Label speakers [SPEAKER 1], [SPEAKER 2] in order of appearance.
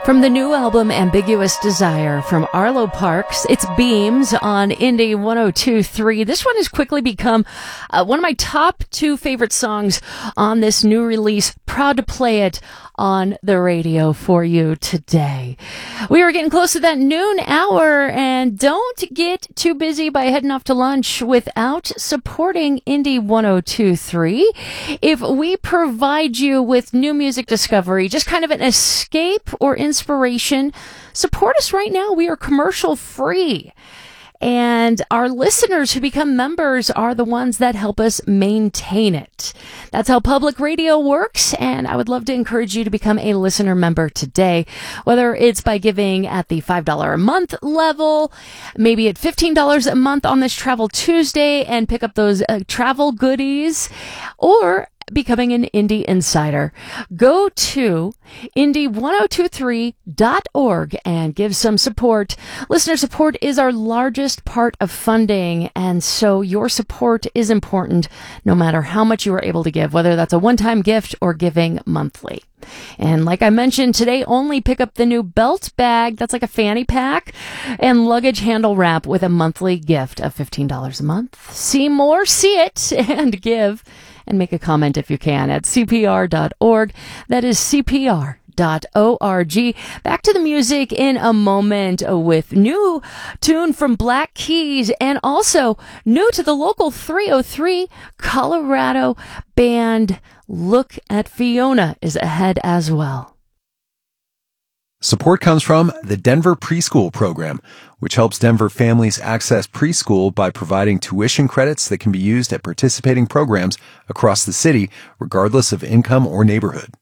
[SPEAKER 1] From the new album Ambiguous Desire from Arlo Parks, it's Beams on Indie 102.3. This one has quickly become one of my top two favorite songs on this new release. Proud to play it on the radio for you today. We are getting close to that noon hour, and don't get too busy by heading off to lunch without supporting Indie 102.3. If we provide you with new music discovery, just kind of an escape or inspiration, support us right now. We are commercial free. And our listeners who become members are the ones that help us maintain it. That's how public radio works, and I would love to encourage you to become a listener member today, whether it's by giving at the $5 a month level, maybe at $15 a month on this Travel Tuesday and pick up those travel goodies, or becoming an Indie Insider. Go to indie1023.org and give some support. Listener support is our largest part of funding, and so your support is important no matter how much you are able to give, whether that's a one-time gift or giving monthly. And like I mentioned, today only pick up the new belt bag, that's like a fanny pack, and luggage handle wrap with a monthly gift of $15 a month. See more, see it, and give. And make a comment if you can at CPR.org. That is CPR.org. Back to the music in a moment with new tune from Black Keys, and also new to the local 303 Colorado band Look at Fiona is ahead as well.
[SPEAKER 2] Support comes from the Denver Preschool Program, which helps Denver families access preschool by providing tuition credits that can be used at participating programs across the city, regardless of income or neighborhood.